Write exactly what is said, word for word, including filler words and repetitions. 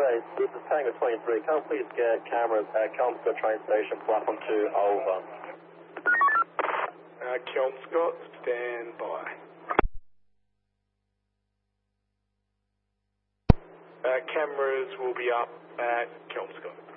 base, this is Tango twenty-three. Can I please get cameras at Kelmscott train station, platform two, over. Uh, Kelmscott, stand by. Uh, cameras will be up at Kelmscott.